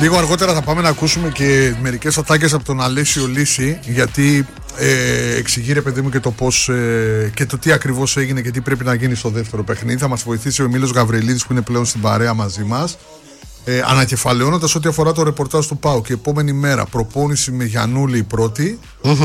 Λίγο αργότερα θα πάμε να ακούσουμε και μερικές ατάκες από τον Αλέσιο Λύση, γιατί εξηγεί, ρε παιδί μου, και το πώς και το τι ακριβώς έγινε και τι πρέπει να γίνει στο δεύτερο παιχνίδι. Θα μας βοηθήσει ο Εμίλιος Γαβριλίδης, που είναι πλέον στην παρέα μαζί μας, ανακεφαλαιώνοντας ό,τι αφορά το ρεπορτάζ του ΠΑΟΚ. Και επόμενη μέρα προπόνηση με Γιαννούλη η πρώτη,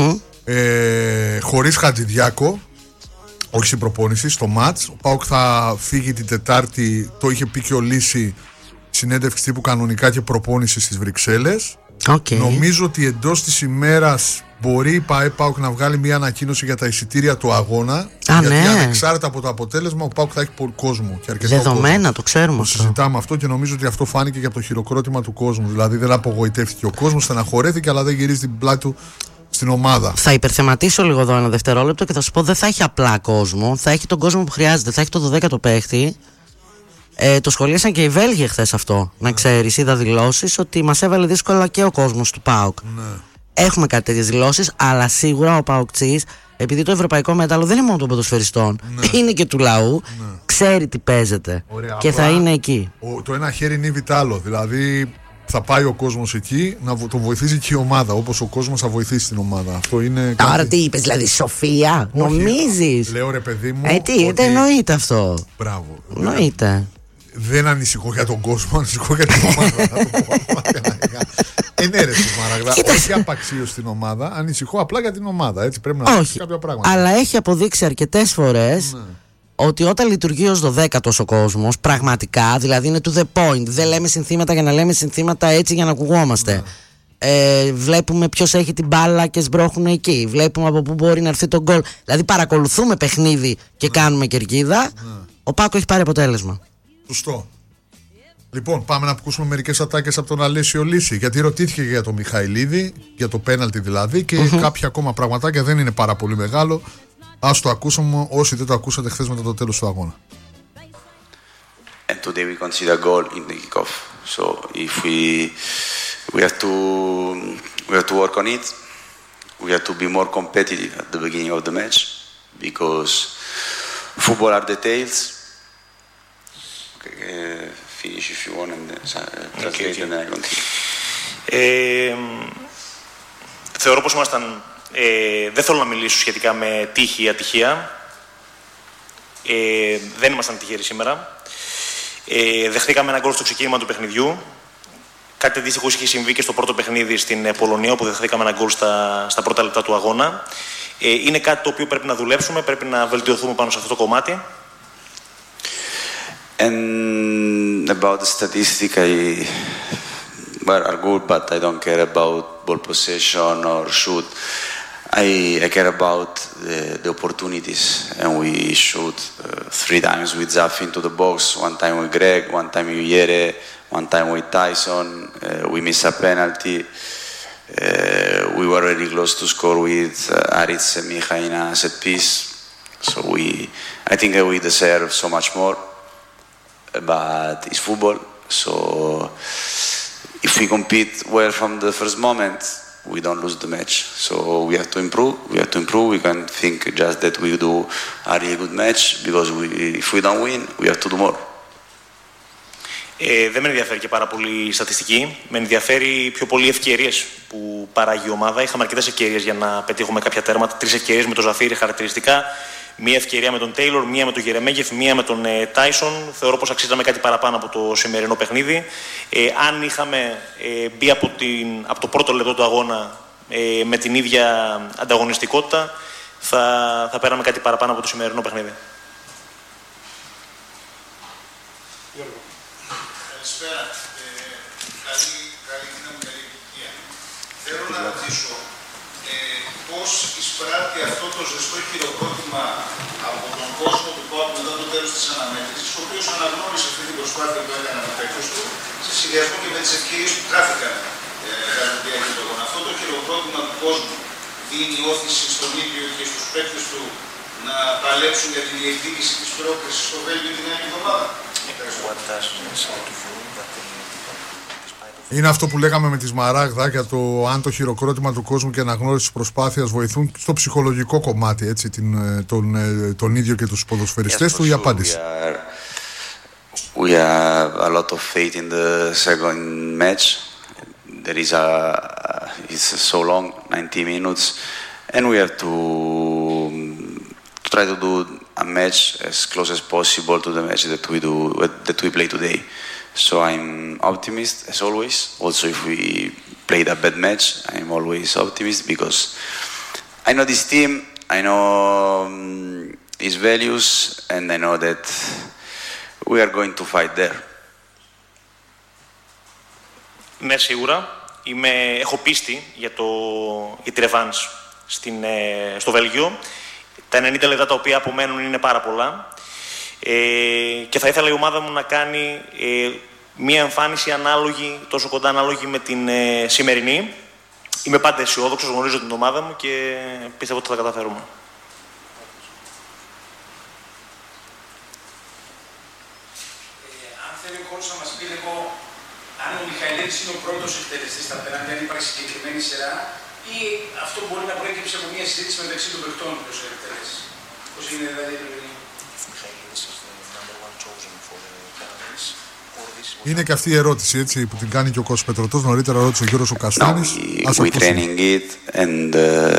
χωρίς Χατζηδιάκο, όχι στην προπόνηση, στο μάτς. Ο ΠΑΟΚ θα φύγει την Τετάρτη, το είχε πει και ο Λύση, συνέντευξη τύπου κανονικά και προπόνηση στις Βρυξέλλες. Νομίζω ότι εντός της ημέρας μπορεί η ΠΑΟΚ να βγάλει μια ανακοίνωση για τα εισιτήρια του αγώνα. Γιατί ανεξάρτητα από το αποτέλεσμα, ο ΠΑΟΚ θα έχει πολύ κόσμο και αρκετό δεδομένα, κόσμο. το ξέρουμε. Το συζητάμε αυτό και νομίζω ότι αυτό φάνηκε και από το χειροκρότημα του κόσμου. Δηλαδή δεν απογοητεύτηκε ο κόσμος, στεναχωρέθηκε, αλλά δεν γυρίζει την πλάτη του στην ομάδα. Θα υπερθεματίσω λίγο εδώ ένα δευτερόλεπτο και θα σου πω: δεν θα έχει απλά κόσμο, θα έχει τον κόσμο που χρειάζεται, θα έχει το 12ο παίχτη. Το σχολίασαν και οι Βέλγοι χθες αυτό. Να ξέρεις, είδα δηλώσεις ότι μας έβαλε δύσκολα και ο κόσμος του ΠΑΟΚ. Έχουμε κάτι τέτοιες δηλώσεις, αλλά σίγουρα ο ΠΑΟΚτσής, επειδή το ευρωπαϊκό μέταλλο δεν είναι μόνο των ποδοσφαιριστών, είναι και του λαού, ξέρει τι παίζεται. Ωραία, και θα είναι εκεί. Το ένα χέρι είναι βιτάλο. Δηλαδή θα πάει ο κόσμος εκεί να τον βοηθήσει και η ομάδα, όπως ο κόσμος θα βοηθήσει την ομάδα. Αυτό είναι. Τώρα τι είπες, δηλαδή Σοφία, νομίζεις? Λέω, ρε παιδί μου. Δεν εννοείται αυτό. Μπράβο. Εννοείται. Δεν ανησυχώ για τον κόσμο, ανησυχώ για την ομάδα. Ναι, ρε Σμαραγδά, όχι απαξίως στην ομάδα, ανησυχώ απλά για την ομάδα. Έτσι πρέπει να όχι, κάποια πράγματα. Αλλά έχει αποδείξει αρκετές φορές ότι όταν λειτουργεί ως 12ος ο κόσμος, πραγματικά, δηλαδή είναι to the point. Δεν λέμε συνθήματα για να λέμε συνθήματα έτσι για να ακουγόμαστε. Βλέπουμε ποιος έχει την μπάλα και σμπρώχνουν εκεί. Βλέπουμε από πού μπορεί να έρθει το γκολ. Δηλαδή παρακολουθούμε παιχνίδι και κάνουμε κερκίδα. Ο ΠΑΟΚ έχει πάρει αποτέλεσμα. Σωστό. Λοιπόν, πάμε να ακούσουμε μερικές ατάκες από τον Αλέσιο Λύση. Γιατί ρωτήθηκε για τον Μιχαηλίδη, για το πέναλτι δηλαδή, και κάποια ακόμα πραγματάκια, δεν είναι πάρα πολύ μεγάλο. Ας το ακούσουμε όσοι δεν το ακούσατε χθες μετά το τέλος του αγώνα. And today we consider goal in the kickoff. So if we have to work on it. We have to be more competitive at the beginning of the match because football are details. Finish if you want and translate and then I continue. Θεωρώ πως ήμασταν, δεν θέλω να μιλήσω σχετικά με τύχη ή ατυχία. Δεν ήμασταν τυχεροί σήμερα. Δεχτήκαμε ένα γκολ στο ξεκίνημα του παιχνιδιού. Κάτι αντίστοιχο είχε συμβεί και στο πρώτο παιχνίδι στην Πολωνία, όπου δεχτήκαμε ένα γκολ στα πρώτα λεπτά του αγώνα. Είναι κάτι το οποίο πρέπει να δουλέψουμε, πρέπει να βελτιωθούμε πάνω σε αυτό το κομμάτι. And about the statistics, are good, but I don't care about ball possession or shoot. I care about the opportunities, and we shoot 3 times with Zaf into the box, 1 time with Greg, 1 time with Yere, 1 time with Tyson. We miss a penalty. We were really close to score with Aritz and Micha in a set piece. So I think we deserve so much more. But it's football, so if we compete well from the first moment, we don't lose the match. So we have to improve. We can think just that we do a really good match because if we don't win, we have to do more. Δεν με ενδιαφέρει και πάρα πολύ η στατιστική. Με ενδιαφέρει πιο πολύ οι ευκαιρίες που παράγει η ομάδα. Είχαμε αρκετές ευκαιρίες για να πετύχουμε κάποια τέρματα. 3 ευκαιρίες με τον Ζαφίρι χαρακτηριστικά. Μία ευκαιρία με τον Τέιλορ, μία με τον Γερεμέγεφ, μία με τον Τάισον. Θεωρώ πως αξίζαμε κάτι παραπάνω από το σημερινό παιχνίδι. Αν είχαμε μπει από το πρώτο λεπτό του αγώνα με την ίδια ανταγωνιστικότητα, θα πέραμε κάτι παραπάνω από το σημερινό παιχνίδι. Καλησπέρα. Καλή δύναμη, καλή επιτυχία. Θέλω να ρωτήσω πώς εισπράττει αυτό το ζεστό χειροκρότημα από τον κόσμο του ΠΑΟΚ μετά το τέλος της αναμέτρησης, ο οποίος αναγνώρισε αυτή την προσπάθεια που έκανε από παίκτες του, σε συνδυασμό και με τις ευκαιρίες που χάθηκαν κατά τη διάρκεια του αγώνα. Αυτό το χειροκρότημα του κόσμου δίνει όθηση στον ίδιο και στους παίκτες του να παλέψουν για την διεκδίκηση της πρόκρισης στο Βέλγιο την άλλη εβδομάδα. Είναι αυτό που λέγαμε με τη Σμαράγδα για το αν το χειροκρότημα του κόσμου και αναγνώριση της προσπάθειας βοηθούν στο ψυχολογικό κομμάτι, έτσι, τον ίδιο και τους ποδοσφαιριστές του. Η απάντηση. We have a lot of faith in the second match. there is it's so long, 90 minutes, and we have to try to do a match as close as possible to the match that we play today. So I'm optimist as always. Also, if we played a bad match, I'm always optimist because I know this team, I know his values, and I know that we are going to fight there. Ναι, σίγουρα. Έχω πίστη για τη ρεβάνς στο Βέλγιο. Τα 90 λεπτά τα οποία απομένουν είναι πάρα πολλά. Και θα ήθελα η ομάδα μου να κάνει μία εμφάνιση ανάλογη, τόσο κοντά ανάλογη με την σημερινή. Είμαι πάντα αισιόδοξος, γνωρίζω την ομάδα μου και πιστεύω ότι θα τα καταφέρουμε. Αν θέλει ο Κόλος να μας πει λίγο αν ο Μιχαηλίδης είναι ο πρώτος εκτελεστής στα πέναλτι, αν υπάρχει συγκεκριμένη σειρά ή αυτό μπορεί να προέκυψε από μια συζήτηση μεταξύ των παιχτών ποιος είναι εκτελεστής. Πώς είναι δηλαδή η επιλογή. Είναι και αυτή η ερώτηση έτσι, που την κάνει και ο Κώστας Πετρωτός. Νωρίτερα ρώτησε ο Γιώργος ο Καστάνης. We training it and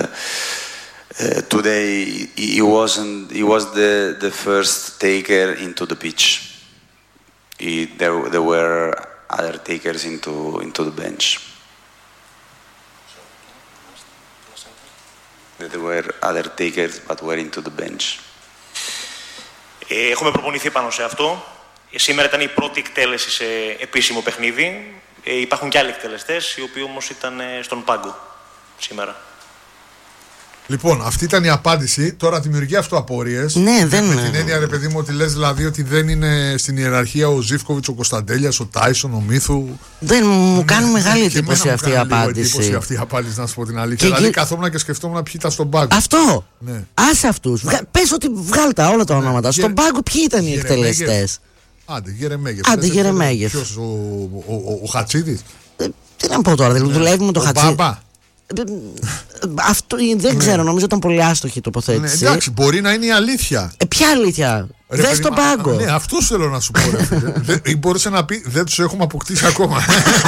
today he was the first taker into the pitch. There were other takers into the bench. There were other takers but were into the bench. Έχουμε προπονηθεί πάνω σε αυτό. Σήμερα ήταν η πρώτη εκτέλεση σε επίσημο παιχνίδι. Υπάρχουν και άλλοι εκτελεστές, οι οποίοι όμως ήταν στον πάγκο σήμερα. Λοιπόν, αυτή ήταν η απάντηση. Τώρα δημιουργεί αυτό απορίες. Ναι, δεν με την έννοια, ρε παιδί μου, ότι λες δηλαδή ότι δεν είναι στην ιεραρχία ο Ζίβκοβιτς, ο Κωνσταντέλιας, ο Τάισον, ο Μύθου. Δεν μου κάνει μεγάλη εντύπωση αυτή η απάντηση. Εντύπωση αυτή η απάντηση, να σου πω την αλήθεια. Δηλαδή, καθόμουν και σκεφτόμουν ποιοι ήταν στον πάγκο. Αυτό! Ναι. Άσε αυτούς. Πες ότι βγάλ' τα όλα τα ονόματα. Στον πάγκο ποιοι ήταν οι εκτελεστές. Άντε, Γερεμέγεφ. Άντε, Γερεμέγεφ. Ποιος, ο Χατσίδης. Τι να πω τώρα, δουλεύει με το Χατσίδη. Αυτό δεν ξέρω, νομίζω ήταν πολύ άστοχη η τοποθέτηση. Ναι, εντάξει, μπορεί να είναι η αλήθεια. Ποια αλήθεια? Δες στον πάγκο. Ναι, αυτό θέλω να σου πω. Ή μπορούσε να πει δεν τους έχουμε αποκτήσει ακόμα.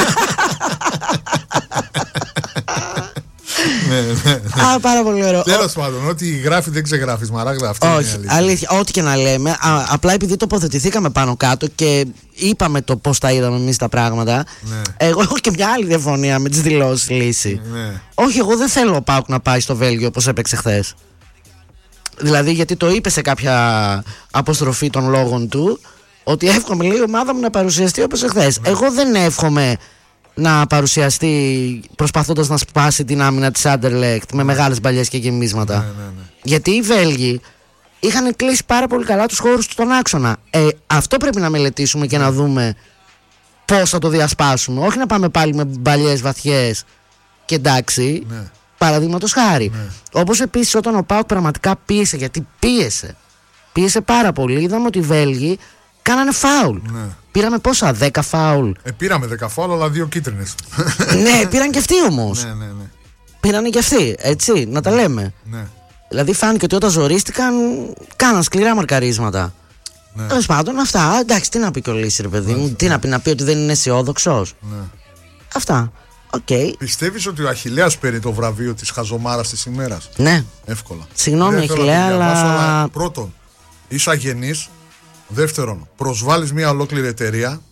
Α, πάρα πολύ ωραίο. Τέλος πάντων, ό,τι γράφει δεν ξεγράφει, Μαράγδα. Αυτή όχι, είναι η αλήθεια. Ό,τι και να λέμε. Απλά επειδή τοποθετηθήκαμε πάνω κάτω και είπαμε το πώς τα είδαμε εμείς τα πράγματα. Ναι. Εγώ έχω και μια άλλη διαφωνία με τις δηλώσεις λύση. Ναι. Όχι, εγώ δεν θέλω ο ΠΑΟΚ να πάει στο Βέλγιο όπως έπαιξε χθες. Δηλαδή, γιατί το είπε σε κάποια αποστροφή των λόγων του, ότι εύχομαι λέει η ομάδα μου να παρουσιαστεί όπως εχθές. Ναι. Εγώ δεν εύχομαι να παρουσιαστεί προσπαθώντας να σπάσει την άμυνα της Anderlecht με μεγάλες μπαλιές και γεμίσματα. Ναι. Γιατί οι Βέλγοι είχαν κλείσει πάρα πολύ καλά τους χώρους του στον άξονα. Αυτό πρέπει να μελετήσουμε και να δούμε πώς θα το διασπάσουμε. Όχι να πάμε πάλι με μπαλιές βαθιές και εντάξει. Ναι. Παραδείγματος χάρη. Ναι. Όπως επίσης όταν ο ΠΑΟΚ πραγματικά πίεσε, γιατί πίεσε πάρα πολύ, είδαμε ότι οι Βέλγοι κάνανε φάουλ. Ναι. Πήραμε πόσα, 10 φάουλ. Πήραμε 10 φάουλ, αλλά 2 κίτρινες. Ναι, πήραν και αυτοί όμως. Ναι. Πήρανε και αυτοί, έτσι, να τα λέμε. Ναι. Δηλαδή φάνηκε ότι όταν ζορίστηκαν, κάναν σκληρά μαρκαρίσματα. Ναι. Τέλος πάντων, αυτά. Εντάξει, τι να πει και ο Λύση, ρε παιδί μου, τι να πει ότι δεν είναι αισιόδοξος. Ναι. Αυτά. Okay. Πιστεύεις ότι ο Αχιλλέας παίρνει το βραβείο της χαζομάρας της ημέρας? Ναι. Εύκολα. Συγγνώμη, Αχιλλέα, αλλά. Πρώτον, είσαι αγενής. Δεύτερον, προσβάλλεις μια ολόκληρη εταιρεία.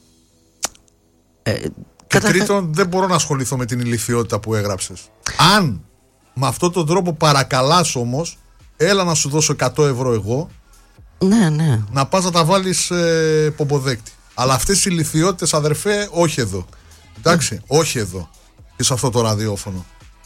Και τρίτον, δεν μπορώ να ασχοληθώ με την ηλιθιότητα που έγραψες. Αν με αυτόν τον τρόπο παρακαλάς όμως, έλα να σου δώσω 100 ευρώ εγώ. Ναι. Να πας να τα βάλεις πομποδέκτη. Αλλά αυτές οι ηλιθιότητες, αδερφέ, όχι εδώ. Εντάξει, όχι εδώ. Και σε αυτό το ραδιόφωνο.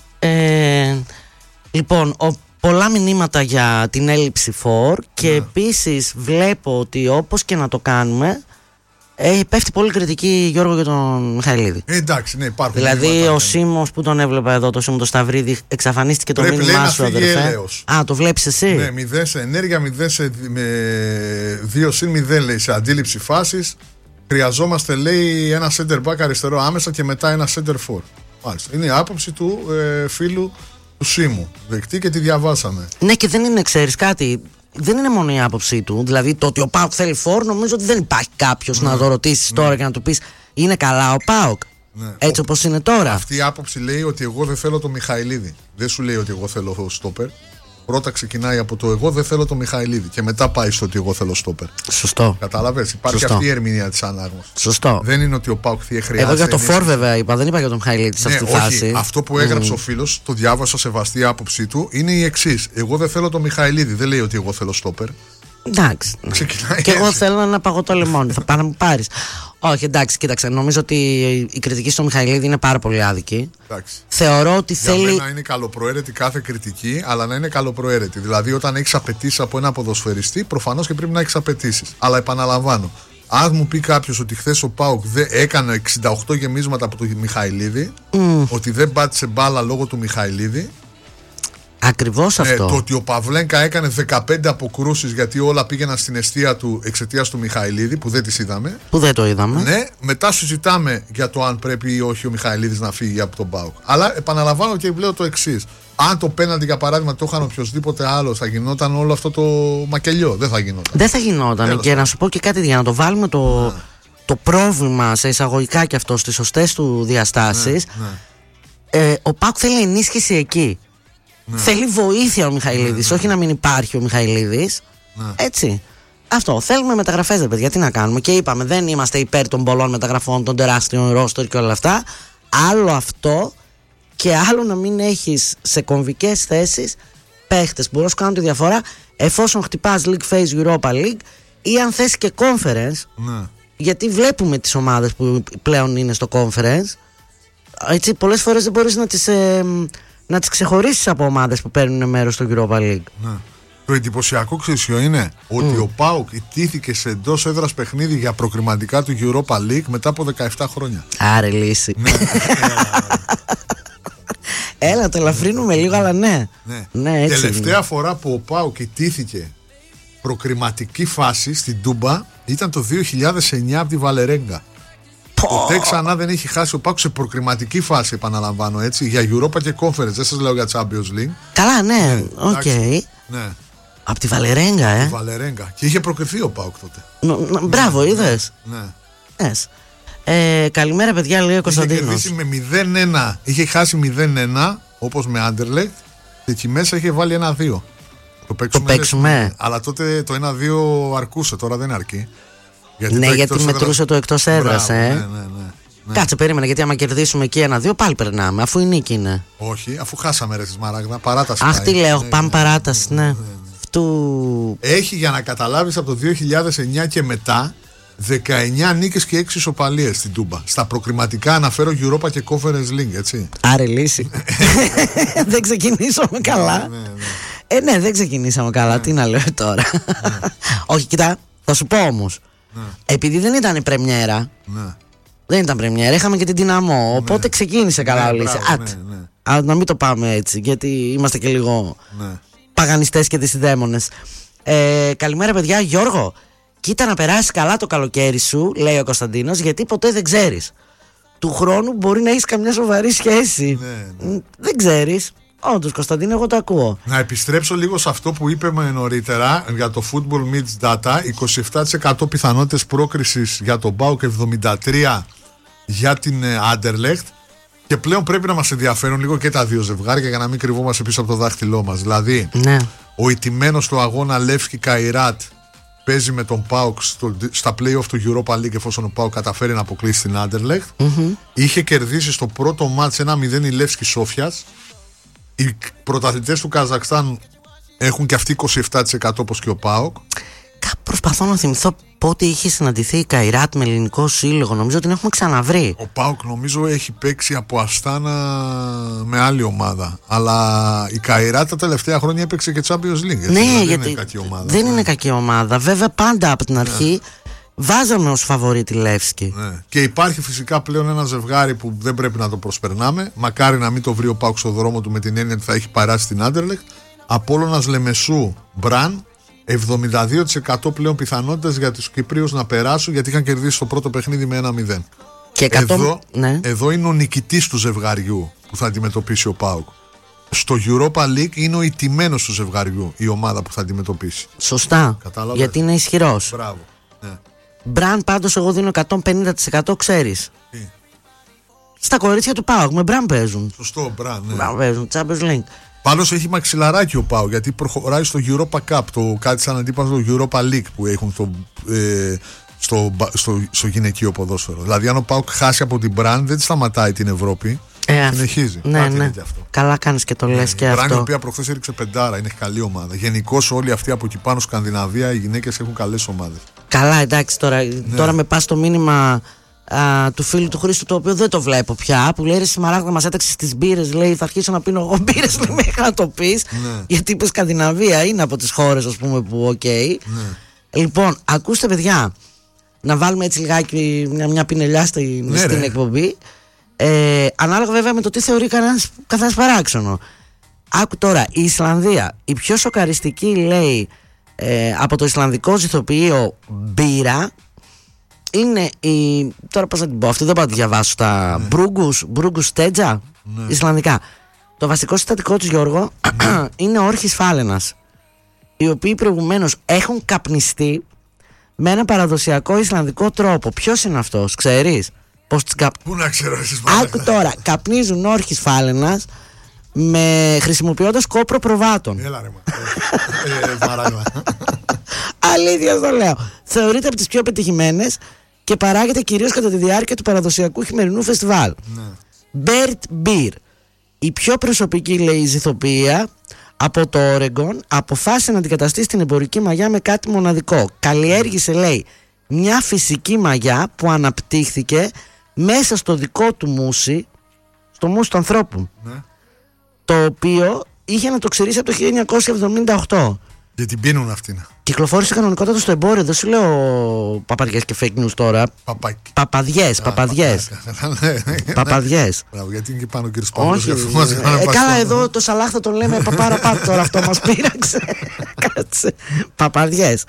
Λοιπόν, πολλά μηνύματα για την έλλειψη φορ και επίσης βλέπω ότι όπως και να το κάνουμε πέφτει πολύ κριτική, Γιώργο, για τον Μιχαηλίδη. Εντάξει, ναι, υπάρχουν. Δηλαδή ο Σίμος που τον έβλεπα εδώ, το Σίμο το Σταυρίδη, εξαφανίστηκε το μήνυμά σου, αδερφέ. Α, το βλέπεις εσύ? Ναι, 0 σε ενέργεια, 0 σε 2 συν 0 λέει σε αντίληψη φάσης. Χρειαζόμαστε, λέει, ένα center back αριστερό άμεσα και μετά ένα center for. Μάλιστα. Είναι η άποψη του φίλου του Σίμου. Δεκτή και τη διαβάσαμε. Ναι, και δεν είναι, ξέρεις κάτι, δεν είναι μόνο η άποψή του. Δηλαδή το ότι ο ΠΑΟΚ θέλει for, νομίζω ότι δεν υπάρχει κάποιος να το ρωτήσεις τώρα και να του πεις είναι καλά ο ΠΑΟΚ. Ναι. Έτσι όπως είναι τώρα. Αυτή η άποψη λέει ότι εγώ δεν θέλω το Μιχαηλίδη. Δεν σου λέει ότι εγώ θέλω στόπερ. Πρώτα ξεκινάει από το εγώ δεν θέλω το Μιχαηλίδη και μετά πάει στο ότι εγώ θέλω στόπερ. Σωστό. Κατάλαβες. Υπάρχει Σωστό. αυτή η ερμηνεία της ανάγνωσης. Σωστό. Δεν είναι ότι ο ΠΑΟΚ χρειάζεται. Εγώ για το Φορ βέβαια είπα, δεν είπα για τον Μιχαηλίδη σε αυτή τη φάση. Αυτό που έγραψε ο φίλος, το διάβασα σεβαστή άποψή του, είναι η εξής. Εγώ δεν θέλω το Μιχαηλίδη. Δεν λέει ότι εγώ θέλω στόπερ. Εντάξει. Ξεκινάει και εγώ έτσι. θέλω ένα παγωτό λεμόνι. Θα πάω να μου πάρεις. Όχι, εντάξει, κοίταξε. Νομίζω ότι η κριτική στο Μιχαηλίδη είναι πάρα πολύ άδικη. Εντάξει. Θεωρώ ότι Για θέλει. μένα είναι καλοπροαίρετη κάθε κριτική, αλλά να είναι καλοπροαίρετη. Δηλαδή, όταν έχεις απαιτήσεις από ένα ποδοσφαιριστή, προφανώς και πρέπει να έχεις απαιτήσεις. Αλλά επαναλαμβάνω, αν μου πει κάποιος ότι χθες ο ΠΑΟΚ έκανε 68 γεμίσματα από τον Μιχαηλίδη, ότι δεν πάτησε μπάλα λόγω του Μιχαηλίδη. Ακριβώς αυτό. Το ότι ο Παυλένκα έκανε 15 αποκρούσεις γιατί όλα πήγαιναν στην εστία του εξαιτίας του Μιχαηλίδη, που δεν τις είδαμε. Που δεν το είδαμε. Ναι, μετά συζητάμε για το αν πρέπει ή όχι ο Μιχαηλίδης να φύγει από τον ΠΑΟΚ. Αλλά επαναλαμβάνω και λέω το εξής. Αν το πέναντι για παράδειγμα το είχαν οποιοδήποτε άλλο, θα γινόταν όλο αυτό το μακελιό. Δεν θα γινόταν. Δεν θα γινόταν. Και να σου πω και κάτι για να το βάλουμε το πρόβλημα σε εισαγωγικά και αυτό στις σωστές του διαστάσεις. Ο ΠΑΟΚ θέλει ενίσχυση εκεί. Θέλει βοήθεια ο Μιχαηλίδης, όχι να μην υπάρχει ο Μιχαηλίδης. Έτσι. Αυτό. Θέλουμε μεταγραφές, ρε παιδιά, τι να κάνουμε. Και είπαμε, δεν είμαστε υπέρ των πολλών μεταγραφών, των τεράστιων ρόστορ και όλα αυτά. Άλλο αυτό και άλλο να μην έχεις σε κομβικές θέσεις παίχτες που μπορούν να σου κάνουν τη διαφορά εφόσον χτυπάς League Phase, Europa League ή αν θες και Conference. Γιατί βλέπουμε τις ομάδες που πλέον είναι στο Conference. Έτσι, πολλές φορές δεν μπορείς να τις ξεχωρίσεις από ομάδες που παίρνουν μέρος στο Europa League. Ναι. Το εντυπωσιακό ξεσιό είναι ότι ο ΠΑΟΚ ιτήθηκε σε εντός έδρας παιχνίδι για προκριματικά του Europa League μετά από 17 χρόνια. Άρε λύση. Έλα, το ελαφρύνουμε λίγο, αλλά ναι. Ναι, έτσι Τελευταία είναι. φορά που ο ΠΑΟΚ ιτήθηκε προκριματική φάση στην Τούμπα ήταν το 2009 από τη Βαλερέγκα. Ποτέ ξανά δεν έχει χάσει ο ΠΑΟΚ σε προκριματική φάση, επαναλαμβάνω έτσι, για Europa και Conference. Δεν σας λέω για Champions League. Καλά, ναι, οκ. Ναι. Από τη Βαλερέγκα, Βαλερέγκα. Και είχε προκριθεί ο ΠΑΟΚ τότε. Μπράβο, είδες. Ναι. Καλημέρα, παιδιά, λέει ο Κωνσταντίνος. Είχε κερδίσει με 0-1. Είχε χάσει 0-1, όπως με Άντερλεχτ. Και εκεί μέσα είχε βάλει 1-2. Το παίξουμε. Αλλά τότε το 1-2 αρκούσε, τώρα δεν αρκεί. Γιατί μετρούσε το εκτός έδρας. Ναι. Κάτσε, περίμενε, γιατί άμα κερδίσουμε εκεί 1-2 πάλι περνάμε, αφού η νίκη είναι. Όχι, αφού χάσαμε ρε τη Σμαράγδα, παράταση. Αχ, τι λέω, πάμε παράταση, ναι. Έχει, για να καταλάβεις, από το 2009 και μετά 19 νίκες και 6 ισοπαλίες στην Τούμπα. Στα προκριματικά αναφέρω Europa και Conference League, έτσι. Άρε λύση. Δεν ξεκινήσαμε καλά. Ναι, δεν ξεκινήσαμε καλά. Τι να λέω τώρα. Όχι, κοιτά, θα σου πω όμως. Επειδή δεν ήταν η πρεμιέρα. Δεν ήταν πρεμιέρα, είχαμε και την Δυναμό. Οπότε ξεκίνησε καλά ο Λύση. Να μην το πάμε έτσι, γιατί είμαστε και λίγο παγανιστές και δυσιδαίμονες. Καλημέρα, παιδιά. Γιώργο, κοίτα να περάσει καλά το καλοκαίρι σου, λέει ο Κωνσταντίνος, γιατί ποτέ δεν ξέρεις. Του χρόνου μπορεί να έχεις καμιά σοβαρή σχέση. Δεν ξέρεις. Όντως, Κωνσταντίνο, εγώ το ακούω. Να επιστρέψω λίγο σε αυτό που είπαμε νωρίτερα για το Football Meets Data. 27% πιθανότητες πρόκρισης για τον ΠΑΟΚ και 73% για την Άντερλεχτ. Και πλέον πρέπει να μας ενδιαφέρουν λίγο και τα δύο ζευγάρια για να μην κρυβόμαστε πίσω από το δάχτυλό μας. Δηλαδή, ο ηττημένος του αγώνα Λεύσκι Καϊράτ παίζει με τον ΠΑΟΚ στα play-off του Europa League, εφόσον ο ΠΑΟΚ καταφέρει να αποκλείσει την Άντερλεχτ. Είχε κερδίσει στο πρώτο μάτς 1-0 η Λεύσκι Σόφιας. Οι πρωταθλητές του Καζακστάν έχουν και αυτοί 27% όπως και ο ΠΑΟΚ. Προσπαθώ να θυμηθώ πότε είχε συναντηθεί η Καϊράτ με ελληνικό σύλλογο. Νομίζω ότι την έχουμε ξαναβρει. Ο ΠΑΟΚ νομίζω έχει παίξει από Αστάνα με άλλη ομάδα. Αλλά η Καϊράτ τα τελευταία χρόνια έπαιξε και Champions League. Έτσι, ναι, γιατί δεν είναι κακή ομάδα. Δεν είναι κακή ομάδα. Βέβαια, πάντα από την αρχή βάζαμε ως φαβορί τη Λεύσκη. Και υπάρχει φυσικά πλέον ένα ζευγάρι που δεν πρέπει να το προσπερνάμε. Μακάρι να μην το βρει ο ΠΑΟΚ στο δρόμο του με την έννοια ότι θα έχει παράσει την Άντερλεχτ. Απόλλωνας Λεμεσού Μπραν. 72% πλέον πιθανότητες για τους Κυπρίους να περάσουν, γιατί είχαν κερδίσει το πρώτο παιχνίδι με 1-0. Και εδώ είναι ο νικητής του ζευγαριού που θα αντιμετωπίσει ο ΠΑΟΚ. Στο Europa League είναι ο ηττημένος του ζευγαριού η ομάδα που θα αντιμετωπίσει. Σωστά. Κατάλαβες. Γιατί είναι ισχυρός. Μπράβο. Μπραν, πάντως εγώ δίνω 150%, ξέρεις. στα κορίτσια του ΠΑΟΚ. Με Μπραν παίζουν. Σωστό, Μπραν. Ναι. Μπραν παίζουν. Champions League. Πάντως έχει μαξιλαράκι ο ΠΑΟΚ γιατί προχωράει στο Europa Cup. Κάτι σαν αντίπαλο στο Europa League που έχουν στο γυναικείο ποδόσφαιρο. Δηλαδή, αν ο ΠΑΟΚ χάσει από την Μπραν, δεν σταματάει την Ευρώπη. Συνεχίζει. Ναι. Αυτό. Καλά κάνεις και το λες και αυτό. Η Μπραν, η οποία προχθές έριξε 5, είναι καλή ομάδα. Γενικώς όλοι αυτοί από εκεί πάνω Σκανδιναβία, οι γυναίκες έχουν καλές ομάδες. Καλά, εντάξει τώρα με πας το μήνυμα του φίλου του Χρήστου, το οποίο δεν το βλέπω πια, που λέει: ρε Σιμαράγδα, μας έταξες τις μπύρες. Λέει: θα αρχίσω να πίνω εγώ μπύρες. Λέει: μέχρι να το πεις. Γιατί είπε Σκανδιναβία είναι από τις χώρες, ας πούμε, που Λοιπόν, ακούστε, παιδιά, να βάλουμε έτσι λιγάκι μια πινελιά στην εκπομπή. Ανάλογα βέβαια με το τι θεωρεί καθένας παράξενο. Άκου τώρα, η Ισλανδία, η πιο σοκαριστική, λέει, από το ισλανδικό ζυθοποιείο μπύρα είναι η. Τώρα πώς θα την πω, αυτή δεν πάω να τη διαβάσω. Στα Μπρούγκους Τέτζα, ισλανδικά. Το βασικό συστατικό τους, Γιώργο, είναι όρχης φάλαινας, οι οποίοι προηγουμένως έχουν καπνιστεί με ένα παραδοσιακό ισλανδικό τρόπο. Ποιος είναι αυτός, ξέρεις? Πού να ξέρω εσείς? Άκου τώρα, καπνίζουν όρχης φάλαινας χρησιμοποιώντας κόπρο προβάτων. Έλα ρε μαράγμα. Αλήθεια το λέω. Θεωρείται από τις πιο πετυχημένες και παράγεται κυρίως κατά τη διάρκεια του παραδοσιακού χειμερινού φεστιβάλ. Bird Beer. Η πιο προσωπική, λέει, ζυθοποιία από το Όρεγκον αποφάσισε να αντικαταστήσει την εμπορική μαγιά με κάτι μοναδικό. Καλλιέργησε, λέει, μια φυσική μαγιά που αναπτύχθηκε μέσα στο δικό του μουσι, στο μουσι του ανθρώπου, το οποίο είχε να το ξηρίσει από το 1978. Γιατί πίνουν αυτήν. Κυκλοφόρησε κανονικότατα στο εμπόριο. Δεν σου λέω παπαδιές και fake news τώρα. Παπαδιές. Γιατί είναι και πάνω ο κύριος Παύλος. Καλά, εδώ το Σαλάχ θα τον λέμε παπάρα τώρα. Αυτό μας πείραξε. Κάτσε. Παπαδιές.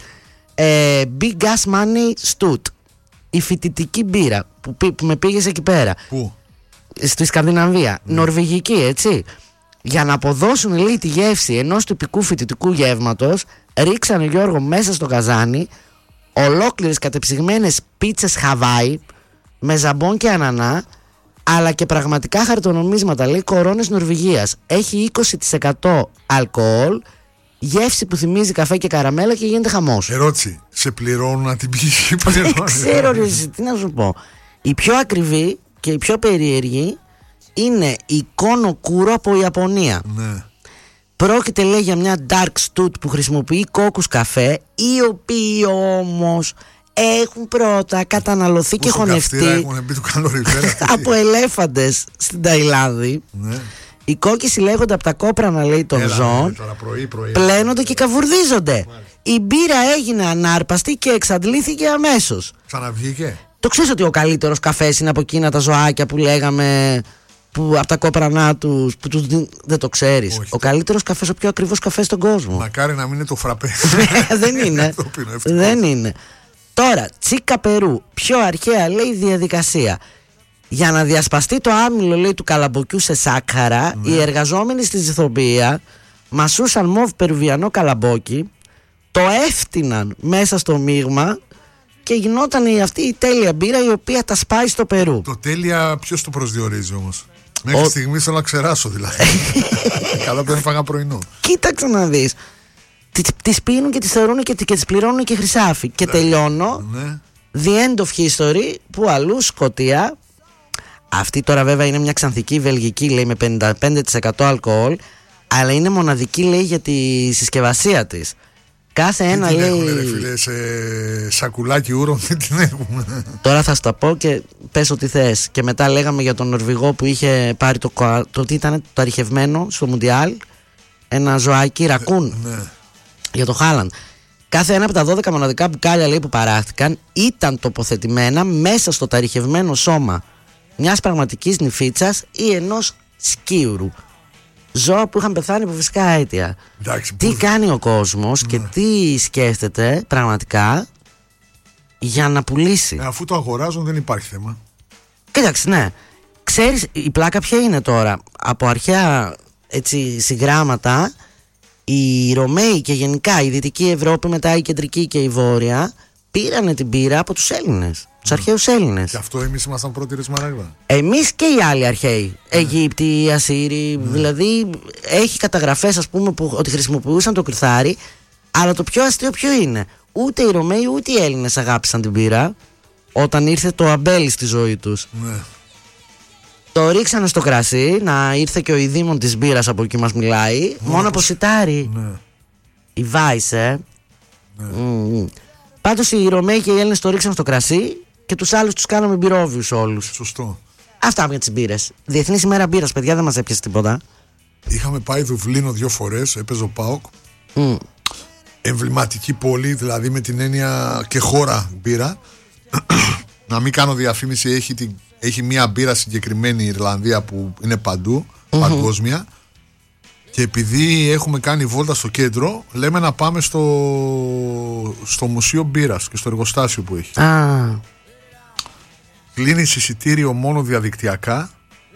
Big Gas Money Stout. Η φοιτητική μπύρα που με πήγες εκεί πέρα. Πού? Στη Σκανδιναβία. Νορβηγική, έτσι. Για να αποδώσουν, λέει, τη γεύση ενός τυπικού φοιτητικού γεύματος, ρίξανε, Γιώργο, μέσα στο καζάνι ολόκληρες κατεψυγμένες πίτσες Χαβάη με ζαμπόν και ανανά, αλλά και πραγματικά χαρτονομίσματα, λέει, κορώνες Νορβηγίας. Έχει 20% αλκοόλ, γεύση που θυμίζει καφέ και καραμέλα και γίνεται χαμός. Ερώτηση, σε πληρώνουν να την πεις? Δεν ξέρω, τι να σου πω. Η πιο ακριβή και η πιο περίεργη είναι η Kono Kuro από Ιαπωνία. Πρόκειται, λέει, για μια dark stout που χρησιμοποιεί κόκκους καφέ, οι οποίοι όμως έχουν πρώτα καταναλωθεί και χωνευτεί από ελέφαντες στην Ταϊλάνδη. Οι κόκκι συλλέγονται από τα κόπρανα, λέει, των ζώων, πλένονται και καβουρδίζονται. Η μπύρα έγινε ανάρπαστη και εξαντλήθηκε αμέσως. Ξαναβγήκε. Το ξέρεις ότι ο καλύτερος καφές είναι από εκείνα τα ζωάκια που λέγαμε, που από τα κόπρανά τους, δεν το ξέρεις? Ο καλύτερος καφές, ο πιο ακριβός καφές στον κόσμο. Μακάρι να μην είναι το φραπέ. Δεν είναι. Δεν είναι. Τώρα, τσίκα Περού. Πιο αρχαία, λέει, διαδικασία. Για να διασπαστεί το άμυλο, λέει, του καλαμποκιού σε σάκχαρα, οι εργαζόμενοι στη ζυθοποιία μασούσαν μοβ περουβιανό καλαμπόκι, το έφτιναν μέσα στο μείγμα και γινόταν αυτή η τέλεια μπύρα, η οποία τα σπάει στο Περού. Το τέλεια ποιος το προσδιορίζει όμως? Μέχρι στιγμή θέλω να ξεράσω, δηλαδή. Καλά που δεν φάγα πρωινό. Κοίταξε να δεις. Τις πίνουν και τις θεωρούν και τις πληρώνουν και χρυσάφι. Και τελειώνω. The end of history. Που αλλού? Σκωτία. Αυτή τώρα βέβαια είναι μια ξανθική βελγική, λέει, με 55% αλκοόλ, αλλά είναι μοναδική, λέει, για τη συσκευασία της. Κάθε ένα, λέει. Έχουμε, φίλε, σε σακουλάκι ούρων, δεν την έχουμε. Τώρα θα σου τα πω και πες ό,τι θες. Και μετά λέγαμε για τον Νορβηγό που είχε πάρει το τι ήταν το αρχευμένο στο Μουντιάλ. Ένα ζωάκι, ρακούν. Για το Χάλαντ. Κάθε ένα από τα 12 μοναδικά μπουκάλια, λέει, που παράχθηκαν ήταν τοποθετημένα μέσα στο ταριχευμένο σώμα μιας πραγματικής νυφίτσας ή ενός σκύουρου. Ζώα που είχαν πεθάνει από φυσικά αίτια. Τι κάνει ο κόσμος και τι σκέφτεται πραγματικά για να πουλήσει. Αφού το αγοράζουν δεν υπάρχει θέμα. Κοίταξε, ναι. Ξέρεις η πλάκα ποια είναι τώρα? Από αρχαία, έτσι, συγγράμματα, οι Ρωμαίοι και γενικά η Δυτική Ευρώπη, μετά η Κεντρική και η Βόρεια, πήρανε την μπύρα από τους Έλληνες, τους αρχαίους Έλληνες. Και αυτό εμείς ήμασταν πρώτοι, ρε Σμαράγδα. Εμείς και οι άλλοι αρχαίοι, Αιγύπτιοι, Ασσύριοι, δηλαδή έχει καταγραφές, ας πούμε, ότι χρησιμοποιούσαν το κρυθάρι. Αλλά το πιο αστείο ποιο είναι? Ούτε οι Ρωμαίοι ούτε οι Έλληνες αγάπησαν την μπύρα όταν ήρθε το αμπέλι στη ζωή τους. Ναι. Το ρίξανε στο κρασί, να ήρθε και ο ειδήμων της μπύρας από εκεί μας μιλάει. Μόνο από σιτάρι. Ναι. Η Βάισε. Ναι. Πάντως οι Ρωμαίοι και οι Έλληνες το ρίξαν στο κρασί και τους άλλους τους κάναμε μπυρόβιους όλους. Σωστό. Αυτά για τις μπύρες. Διεθνής ημέρα μπύρας, παιδιά, δεν μας έπιασε τίποτα. Είχαμε πάει Δουβλίνο 2 φορές, έπαιζε ο ΠΑΟΚ. Εμβληματική πόλη, δηλαδή με την έννοια και χώρα μπύρα. Να μην κάνω διαφήμιση, έχει μια μπύρα συγκεκριμένη η Ιρλανδία που είναι παντού, παγκόσμια. Και επειδή έχουμε κάνει βόλτα στο κέντρο, λέμε να πάμε στο μουσείο μπύρας και στο εργοστάσιο που έχει. Κλείνεις εισιτήριο μόνο διαδικτυακά.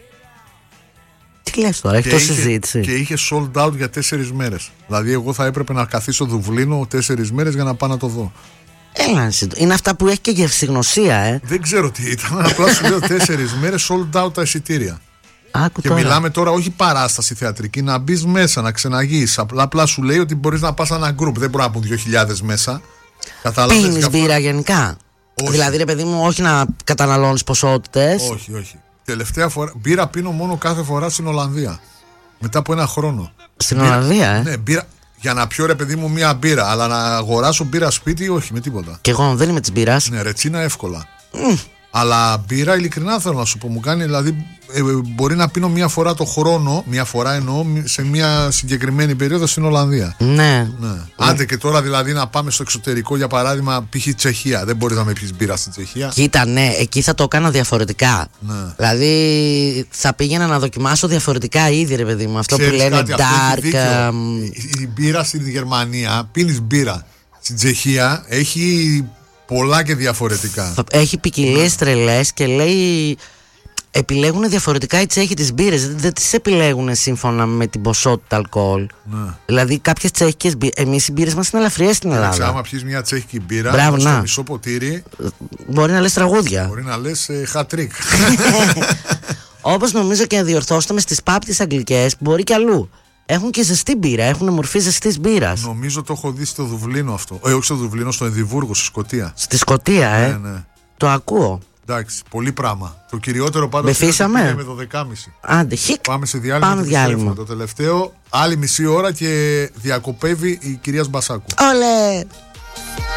Τι λες τώρα, έχει τόση συζήτηση. Και είχε sold out για 4 μέρες. Δηλαδή εγώ θα έπρεπε να καθίσω Δουβλίνο 4 μέρες για να πάω να το δω. Είναι αυτά που έχει και γευσηγνωσία, Δεν ξέρω τι ήταν. Απλά σου λέω 4 μέρες sold out τα εισιτήρια. Και τώρα μιλάμε τώρα όχι παράσταση θεατρική, να μπει μέσα, να ξεναγείς. Απλά σου λέει ότι μπορείς να πας ένα group. Δεν μπορεί να πούν 2.000 μέσα. Πίνεις μπύρα γενικά? Όχι. Δηλαδή, ρε παιδί μου, όχι να καταναλώνεις ποσότητες. Όχι. Τελευταία φορά μπύρα πίνω μόνο κάθε φορά στην Ολλανδία. Μετά από 1 χρόνο. Στην Ολλανδία, Ναι, μπύρα. Για να πιω, ρε παιδί μου, μία μπύρα. Αλλά να αγοράσω μπύρα σπίτι, όχι με τίποτα. Και εγώ δεν είμαι της μπύρας. Ναι, ρετσίνα εύκολα. Αλλά μπύρα, ειλικρινά θέλω να σου πω, μου κάνει, δηλαδή μπορεί να πίνω μία φορά το χρόνο, μία φορά εννοώ, σε μία συγκεκριμένη περίοδο στην Ολλανδία. Ναι. Άντε και τώρα δηλαδή να πάμε στο εξωτερικό, για παράδειγμα, π.χ. Τσεχία. Δεν μπορεί να με πιεις μπύρα στην Τσεχία. Κοίτα, ναι, εκεί θα το έκανα διαφορετικά. Ναι. Δηλαδή θα πήγαινα να δοκιμάσω διαφορετικά ήδη, ρε παιδί μου. Αυτό που λένε dark. Η μπύρα στην Γερμανία, πίνεις μπύρα. Στην Τσεχία έχει πολλά και διαφορετικά. Έχει ποικιλίες τρελές και λέει. Επιλέγουν διαφορετικά οι Τσέχοι τις μπύρες. Δεν τις επιλέγουν σύμφωνα με την ποσότητα αλκοόλ. Ναι. Δηλαδή κάποιες τσέχικες μπύρες. Εμείς οι μπύρες μας είναι ελαφριές στην Ελλάδα. Άμα πιεις μια τσέχικη μπύρα, στο μισό ποτήρι, μπορεί να λες τραγούδια. Μπορεί να λες hat-trick. Όπως νομίζω και διορθώστε με στις pub τις αγγλικές, μπορεί και αλλού. Έχουν και ζεστή μπύρα, έχουν μορφή ζεστής μπύρας. Νομίζω το έχω δει στο Δουβλίνο αυτό. Όχι στο Δουβλίνο, στο Εδιμβούργο, στη Σκωτία. Στη Σκωτία, ναι. Το ακούω. Εντάξει, πολύ πράγμα. Το κυριότερο πάντως Μπεφίσαμε με 12.30. Άντε, χικ. Πάμε σε διάλειμμα. Το τελευταίο, άλλη μισή ώρα και διακοπεύει η κυρία Μπασάκου. Όλε!